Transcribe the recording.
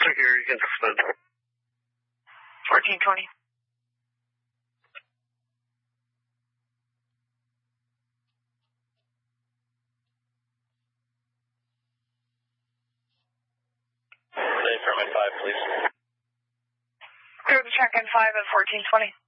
Check here, you can suspend. 1420. Ready for my 5, please. Clear the check-in 5 at 1420.